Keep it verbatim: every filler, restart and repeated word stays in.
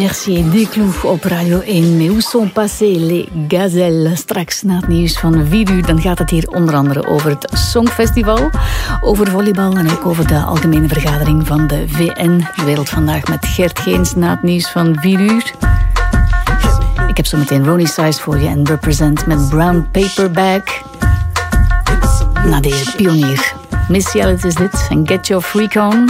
Mercier Desclous op Radio één. Mais où sont passés les gazelles? Straks na het nieuws van vier uur dan gaat het hier onder andere over het Songfestival, over volleybal en ook over de algemene vergadering van de V N. De Wereld Vandaag met Gert Geens na het nieuws van vier uur. Ik heb zo meteen Ronnie Size voor je en Represent met Brown Paper Bag. Na deze pionier. Missy Elliott is dit en Get Your Freak On.